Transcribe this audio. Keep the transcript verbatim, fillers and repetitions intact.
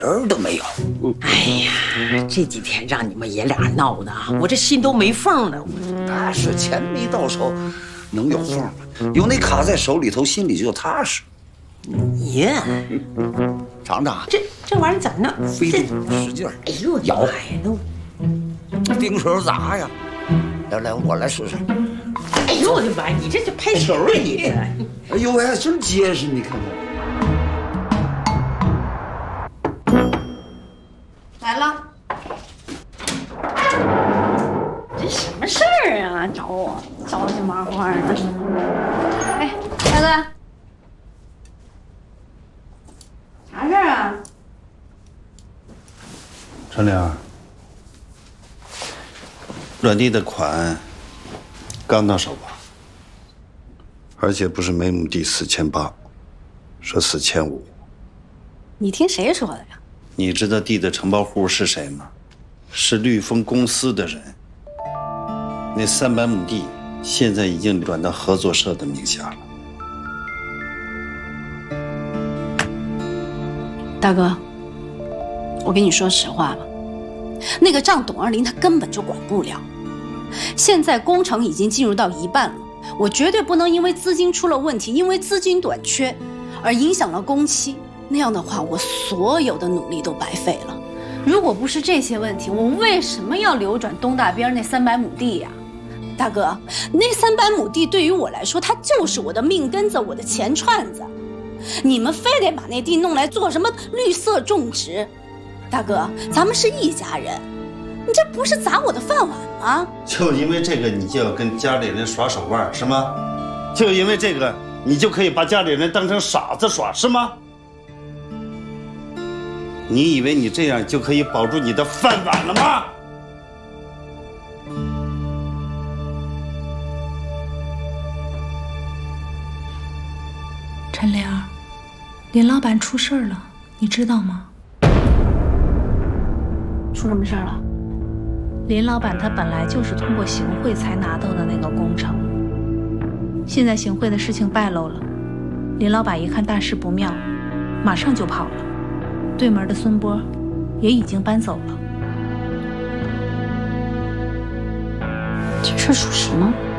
人都没有。 哎呀，这几天让你们爷俩闹的，我这心都没缝了。 那是钱没到手，能有缝吗？有那卡在手里头，心里就踏实。 爷， 尝尝， 这这玩意儿怎么弄？ 费力，使劲儿。 哎呦我的妈呀，都冰手砸呀！来来，我来试试。 哎呦我的妈！你这就拍手啊你这！ 哎呦喂，还真结实，你看看。 来了。 这什么事儿啊？找我着急麻花的。哎，大哥，啥事儿啊？ 陈玲，软地的款刚到手吧？而且不是每亩地四千八，是四千五。 你听谁说的呀？ 你知道地的承包户是谁吗？是绿丰公司的人。那三百亩地现在已经转到合作社的名下了。 大哥，我跟你说实话吧，那个账董二林他根本就管不了。现在工程已经进入到一半了，我绝对不能因为资金出了问题，因为资金短缺而影响了工期。那样的话，我所有的努力都白费了。如果不是这些问题，我为什么要流转东大边那三百亩地呀？大哥，那三百亩地对于我来说，它就是我的命根子，我的钱串子。你们非得把那地弄来做什么绿色种植？大哥，咱们是一家人，你这不是砸我的饭碗吗？ 就因为这个，你就要跟家里人耍手腕是吗？就因为这个，你就可以把家里人当成傻子耍是吗？你以为你这样就可以保住你的饭碗了吗？ 陈玲，林老板出事了，你知道吗？ 出什么事儿了？ 林老板他本来就是通过行贿才拿到的那个工程，现在行贿的事情败露了，林老板一看大事不妙，马上就跑了。对门的孙波也已经搬走了。 这事属实吗？